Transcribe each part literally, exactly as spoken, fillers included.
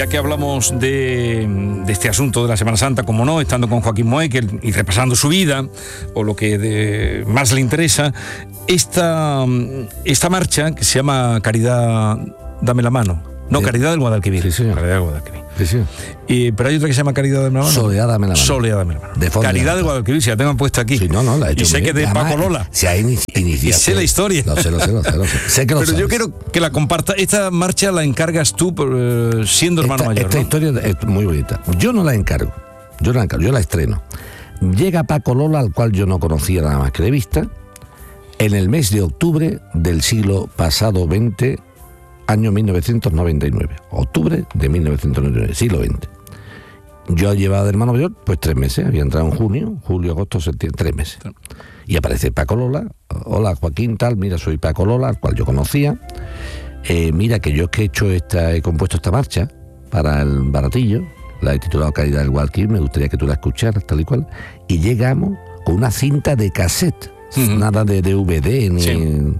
Ya que hablamos de, de este asunto de la Semana Santa, como no, estando con Joaquín Moekel y repasando su vida, o lo que de, más le interesa, esta, esta marcha que se llama Caridad, dame la mano. No, sí. Caridad del Guadalquivir. Sí, señor. Caridad del Guadalquivir. Sí, sí. Y, pero hay otra que se llama Caridad, dame la mano. Soledad, dame la mano. Soledad, dame la mano. De Caridad del Guadalquivir, si la tengo puesta aquí. Sí, no, no, la he hecho. Y sé que de Además, Paco Lola. Se ha inici- iniciado. Y sé la historia. Lo sé, lo sé, lo sé. Lo sé. sé que lo Pero sabes. yo quiero que la comparta. Esta marcha la encargas tú por, eh, siendo hermano esta, mayor, Esta ¿no? historia es muy bonita. Yo no la encargo. Yo la encargo, yo la estreno. Llega Paco Lola, al cual yo no conocía nada más que de vista, en el mes de octubre del siglo pasado veinte, año mil novecientos noventa y nueve. Octubre de mil novecientos noventa y nueve, siglo veinte. Yo llevaba de hermano mayor, pues tres meses. Había entrado en junio, julio, agosto, septiembre, tres meses. Y aparece Paco Lola. Hola, Joaquín, tal. Mira, soy Paco Lola, al cual yo conocía. Eh, mira, que yo es que he hecho esta, he compuesto esta marcha para el Baratillo. La he titulado Caridad del Guadalquivir. Me gustaría que tú la escucharas, tal y cual. Y llegamos con una cinta de cassette. Uh-huh. Nada de D V D ni... Sí.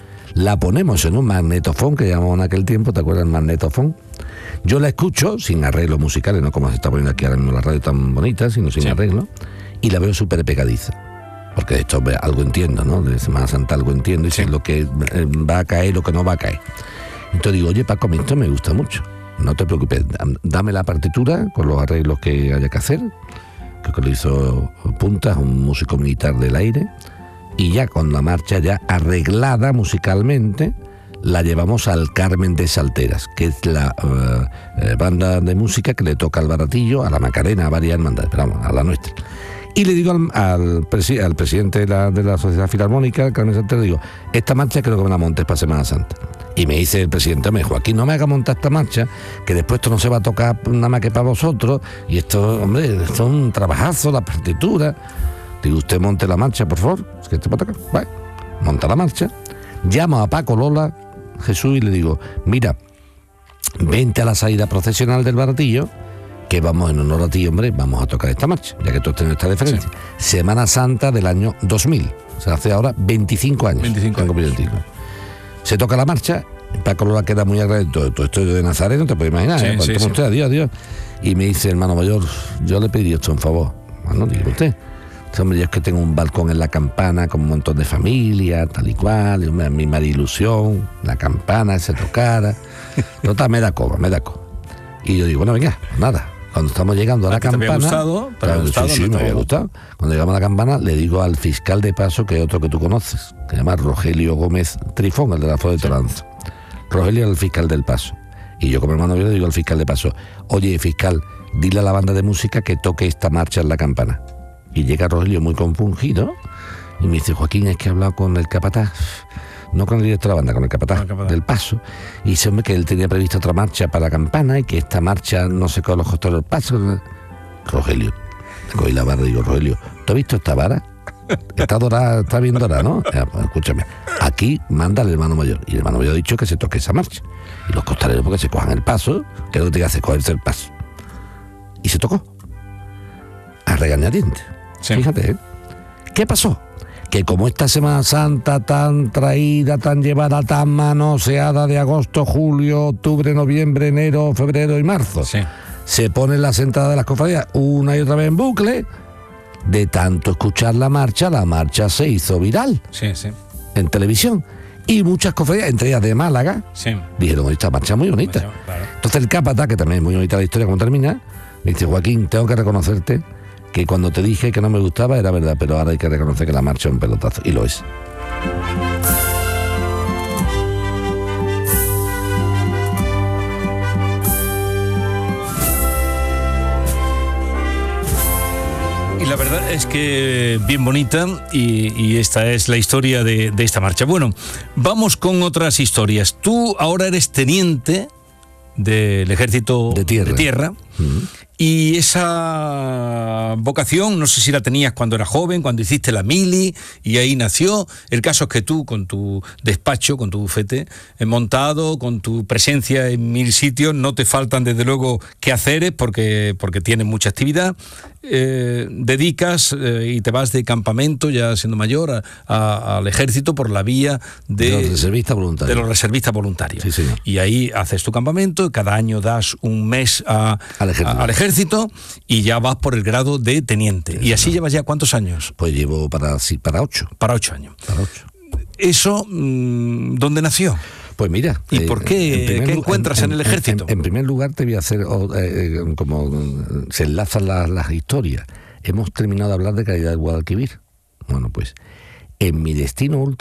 La ponemos en un magnetofón que llamamos en aquel tiempo, ¿te acuerdas del magnetofón? Yo la escucho sin arreglos musicales, no como se está poniendo aquí ahora mismo la radio tan bonita, sino sin sí. arreglo, y la veo súper pegadiza. Porque de esto algo entiendo, ¿no? De Semana Santa algo entiendo y sí. sé lo que va a caer, lo que no va a caer. Entonces digo, oye Paco, esto me gusta mucho. No te preocupes, dame la partitura con los arreglos que haya que hacer. Creo que lo hizo Puntas, un músico militar del aire. Y ya con la marcha ya arreglada musicalmente, la llevamos al Carmen de Salteras, que es la uh, eh, banda de música que le toca al Baratillo, a la Macarena, a varias hermandades, pero vamos, a la nuestra. Y le digo al, al, presi- al presidente de la, de la Sociedad Filarmónica, Carmen de Salteras, digo, esta marcha creo que me la montes para Semana Santa. Y me dice el presidente, me dijo, aquí no me haga montar esta marcha, que después esto no se va a tocar nada más que para vosotros, y esto, hombre, esto es un trabajazo, la partitura. Digo, usted monte la marcha, por favor. Es que te va a tocar. Vale. Monta la marcha. Llamo a Paco Lola, Jesús, y le digo, mira, vente a la salida procesional del Baratillo, que vamos en honor a ti, hombre, vamos a tocar esta marcha, ya que tú tienes esta referencia. Sí. Semana Santa del año dos mil. O sea, hace ahora veinticinco años. veinticinco años. veinticinco. Se toca la marcha, Paco Lola queda muy agradecido. Todo esto de Nazareno, te puedes imaginar. Sí, ¿eh? sí, sí. Usted, adiós, adiós. Y me dice, hermano mayor, yo le pedí esto un favor. Bueno, digo usted. Hombre, yo es que tengo un balcón en la Campana con un montón de familia, tal y cual, y mi madre ilusión, la campana se tocara. Total, me da coba, me da coba. Y yo digo, bueno, venga, nada. Cuando estamos llegando a la ¿A Campana... ¿Te había gustado? ¿Te había gustado? Sí, sí, me había gustado. Cuando llegamos a la Campana, le digo al fiscal de paso, que es otro que tú conoces, que se llama Rogelio Gómez Trifón, el de la Flor de Toranzo. Rogelio era el fiscal del paso. Y yo como hermano yo le digo al fiscal de paso, oye, fiscal, dile a la banda de música que toque esta marcha en la Campana. Y llega Rogelio muy compungido y me dice, Joaquín, es que he hablado con el capataz, no con el director de la banda, con el capataz, el capataz. del paso, y dice, hombre, que él tenía prevista otra marcha para la Campana y que esta marcha no sé con los costos del paso. Rogelio, cogí la barra y digo, Rogelio, ¿tú has visto esta vara? Está dorada, está bien dorada, ¿no? Ya, pues, escúchame, aquí manda el hermano mayor, y el hermano mayor ha dicho que se toque esa marcha, y los costaleros porque se cojan el paso, que es lo que te hace cogerse el paso. Y se tocó, a regañadientes. Sí. Fíjate, ¿eh? ¿Qué pasó? Que como esta Semana Santa tan traída, tan llevada, tan manoseada de agosto, julio, octubre, noviembre, enero, febrero y marzo, sí. se ponen las entradas de las cofradías una y otra vez en bucle, de tanto escuchar la marcha, la marcha se hizo viral sí, sí. en televisión. Y muchas cofradías, entre ellas de Málaga, sí. dijeron, esta marcha es muy bonita. Bueno, claro. Entonces el capataz, que también es muy bonita la historia, como termina, me dice, Joaquín, tengo que reconocerte que cuando te dije que no me gustaba era verdad, pero ahora hay que reconocer que la marcha es un pelotazo, y lo es. Y la verdad es que bien bonita, y, y esta es la historia de, de esta marcha. Bueno, vamos con otras historias. Tú ahora eres teniente del Ejército de Tierra. de tierra Uh-huh. Y esa vocación, no sé si la tenías cuando eras joven, cuando hiciste la mili, y ahí nació. El caso es que tú, con tu despacho, con tu bufete eh, montado, con tu presencia en mil sitios, no te faltan desde luego quehaceres, porque, porque tienes mucha actividad. Eh, dedicas eh, y te vas de campamento, ya siendo mayor, a, a, al ejército por la vía de, de los reservistas voluntarios. De los reservistas voluntarios. Sí, señor. Y ahí haces tu campamento, y cada año das un mes a, al ejército. A, al ejército y ya vas por el grado de teniente. Sí, ¿y así no. llevas ya cuántos años? Pues llevo para, sí, para ocho. Para ocho años. Para ocho. ¿Eso mmm, dónde nació? Pues mira. ¿Y eh, por qué? ¿Qué lugar, encuentras en, en, en el ejército? En, en primer lugar te voy a hacer, eh, como se enlazan las, las historias. Hemos terminado de hablar de calidad del Guadalquivir. Bueno, pues en mi destino último